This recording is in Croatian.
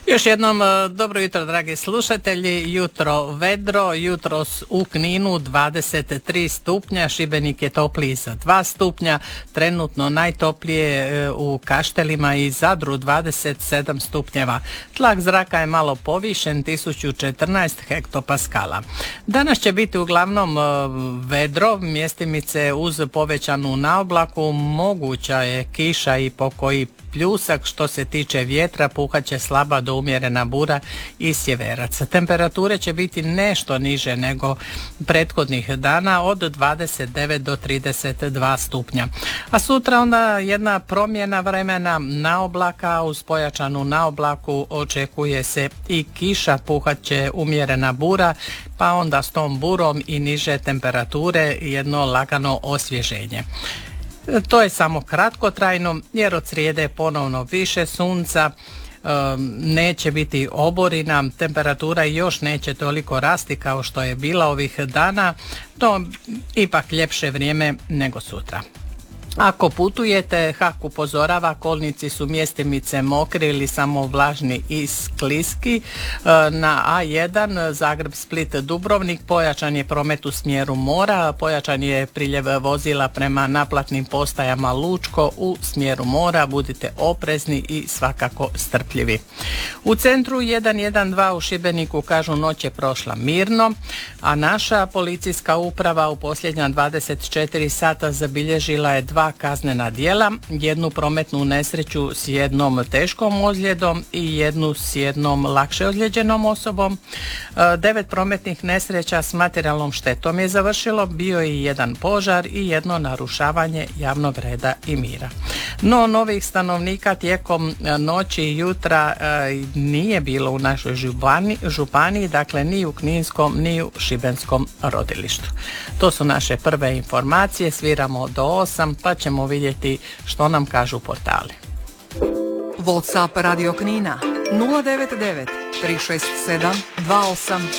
Još jednom dobro jutro, dragi slušatelji. Jutro vedro, jutros u Kninu 23 stupnja, Šibenik je topliji za 2 stupnja, trenutno najtoplije u Kaštelima i Zadru 27 stupnjeva. Tlak zraka je malo povišen, 1014 hektopaskala. Danas će biti uglavnom vedro, mjestimice uz povećanu naoblaku, moguća je kiša i pokoji pljusak. Što se tiče vjetra, puhat će slaba do umjerena bura i sjeverac. Temperature će biti nešto niže nego prethodnih dana, od 29 do 32 stupnja. A sutra onda jedna promjena vremena, naoblaka, uz pojačanu naoblaku očekuje se i kiša, puhat će umjerena bura, pa onda s tom burom i niže temperature jedno lagano osvježenje. To je samo kratkotrajno, jer od srijede ponovno više sunca, neće biti oborina, temperatura još neće toliko rasti kao što je bila ovih dana, to ipak ljepše vrijeme nego sutra. Ako putujete, HAK upozorava, kolnici su mjestimice mokri ili samo vlažni i skliski. Na A1 Zagreb, Split, Dubrovnik pojačan je promet u smjeru mora, pojačan je priljev vozila prema naplatnim postajama Lučko u smjeru mora, budite oprezni i svakako strpljivi. U centru 112 u Šibeniku kažu noć je prošla mirno, a naša policijska uprava u posljednja 24 sata zabilježila je 2 kaznena djela, jednu prometnu nesreću s jednom teškom ozljedom i jednu s jednom lakše ozlijeđenom osobom. 9 prometnih nesreća s materijalnom štetom je završilo, bio je jedan požar i jedno narušavanje javnog reda i mira. No, novih stanovnika tijekom noći i jutra nije bilo u našoj županiji, dakle ni u Kninskom ni u Šibenskom rodilištu. To su naše prve informacije, sviramo do 8 pa ćemo vidjeti što nam kažu portali. WhatsApp Radio Knina 099 367 28